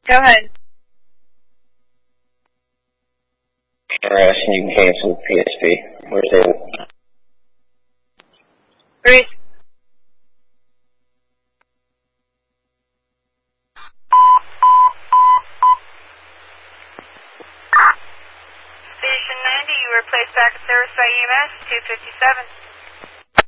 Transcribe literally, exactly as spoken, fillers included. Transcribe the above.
Go ahead. Interesting, you can cancel P S P. Where's David? Bruce. Station ninety, you were placed back at service by E M S, two fifty-seven.